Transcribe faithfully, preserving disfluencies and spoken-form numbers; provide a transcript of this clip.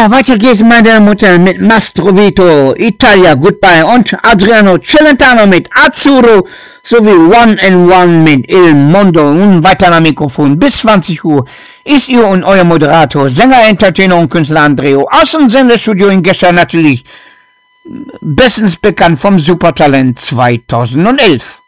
Ja, weiter geht's, meine Mutter, mit Mastrovito, Italia, Goodbye und Adriano Celentano mit Azzurro sowie One and One mit Il Mondo und weiter am Mikrofon. Bis zwanzig Uhr ist ihr und euer Moderator, Sänger, Entertainer und Künstler Andreo aus dem Sendestudio in Gescher, natürlich bestens bekannt vom Supertalent zweitausendelf.